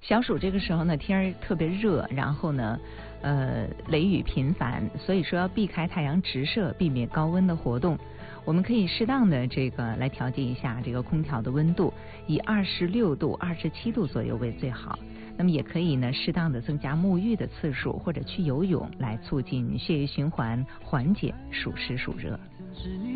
小暑这个时候呢，天儿特别热，然后呢，雷雨频繁，所以说要避开太阳直射，避免高温的活动。我们可以适当的这个来调节一下这个空调的温度，以26度、27度左右为最好。那么也可以呢，适当的增加沐浴的次数，或者去游泳，来促进血液循环，缓解暑湿暑热。